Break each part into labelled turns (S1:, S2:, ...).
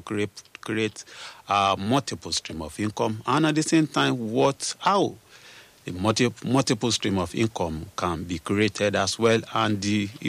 S1: create multiple stream of income, and at the same time, how the multiple stream of income can be created as well, and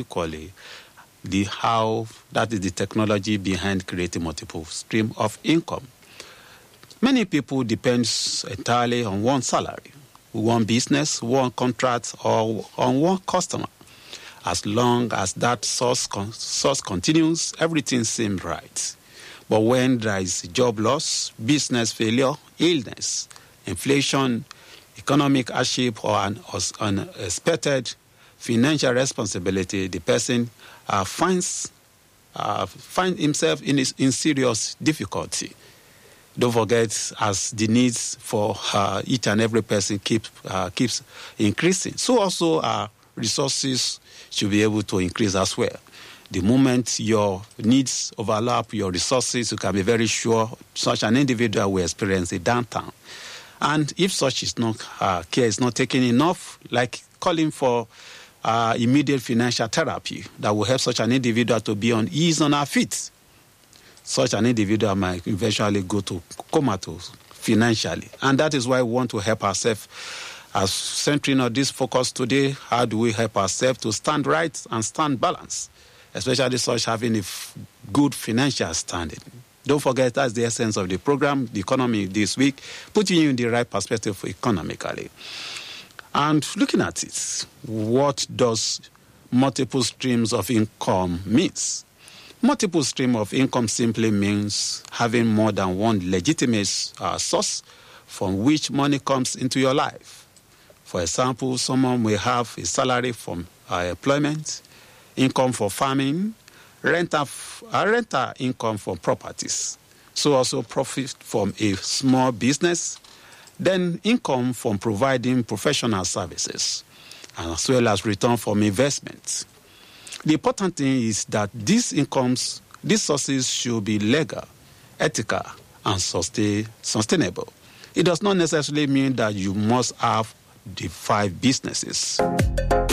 S1: how that is the technology behind creating multiple stream of income. Many people depend entirely on one salary, one business, one contract, or on one customer. As long as that source continues, everything seems right. But when there is job loss, business failure, illness, inflation, economic hardship, or an unexpected financial responsibility, the person finds himself in serious difficulty. Don't forget, as the needs for each and every person keeps increasing, so also resources should be able to increase as well. The moment your needs overlap your resources, you can be very sure such an individual will experience a downturn. And if such care is not taken enough, like calling for immediate financial therapy that will help such an individual to be on her feet, such an individual might eventually go to comatose financially. And that is why we want to help ourselves. As centering on this focus today, how do we help ourselves to stand right and stand balanced, especially such having a good financial standing? Don't forget, that's the essence of the program, the economy this week, putting you in the right perspective economically. And looking at it, what does multiple streams of income means? Multiple stream of income simply means having more than one legitimate source from which money comes into your life. For example, someone may have a salary from employment, income for farming, rental income from properties. So also profit from a small business, then income from providing professional services, and as well as return from investments. The important thing is that these sources should be legal, ethical, and sustainable. It does not necessarily mean that you must have the 5 businesses.